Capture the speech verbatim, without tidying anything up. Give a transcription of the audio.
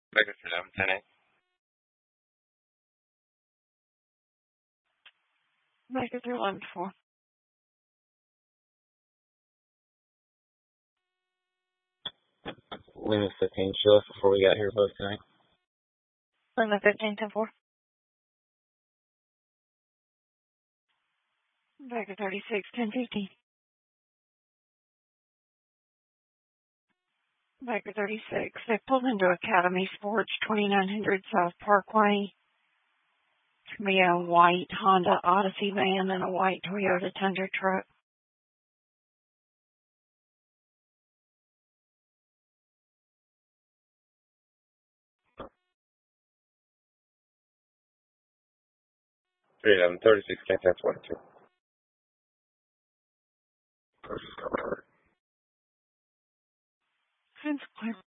Baker for eleven ten eight. Baker through eleven four. Lima fifteen, Sheila, before we got here both tonight. Lima fifteen ten four. Baker thirty-six ten fifty. Baker thirty-six. They pulled into Academy Sports, twenty-nine hundred South Parkway. It's going to be a white Honda Odyssey van and a white Toyota Tundra truck. three eleven thirty-six, contact twenty-two. Seems clear.